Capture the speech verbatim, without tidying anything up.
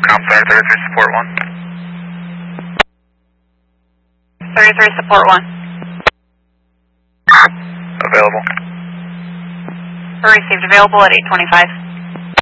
Comstar thirty-three support one. thirty-three support one. Available. Received available at eight twenty-five.